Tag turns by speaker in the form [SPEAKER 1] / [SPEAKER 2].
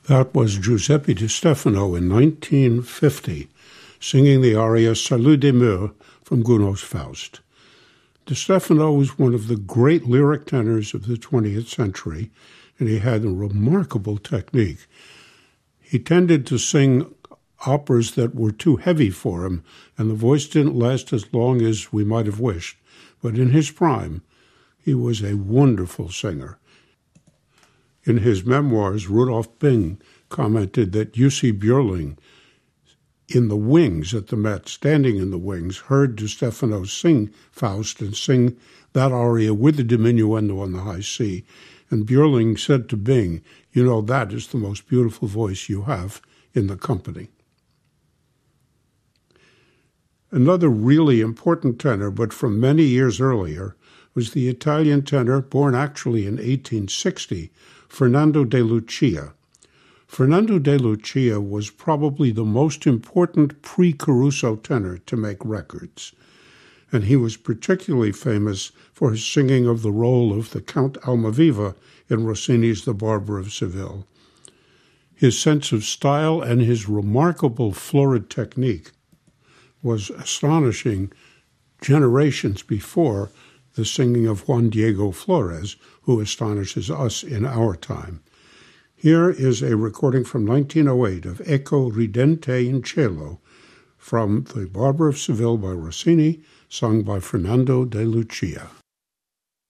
[SPEAKER 1] That was Giuseppe Di Stefano in 1950, singing the aria Salut des Murs from Gounod's Faust. Di Stefano was one of the great lyric tenors of the 20th century, and he had a remarkable technique. He tended to sing operas that were too heavy for him, and the voice didn't last as long as we might have wished. But in his prime, he was a wonderful singer. In his memoirs, Rudolf Bing commented that Jussi Björling, in the wings at the Met, standing in the wings, heard Di Stefano sing Faust and sing that aria with the diminuendo on the high C. And Björling said to Bing, "You know, that is the most beautiful voice you have in the company." Another really important tenor, but from many years earlier, was the Italian tenor, born actually in 1860, Fernando de Lucia. Fernando de Lucia was probably the most important pre-Caruso tenor to make records, and he was particularly famous for his singing of the role of the Count Almaviva in Rossini's The Barber of Seville. His sense of style and his remarkable florid technique was astonishing generations before the singing of Juan Diego Flores, who astonishes us in our time. Here is a recording from 1908 of Eco Ridente in Cielo from The Barber of Seville by Rossini, sung by Fernando de Lucia.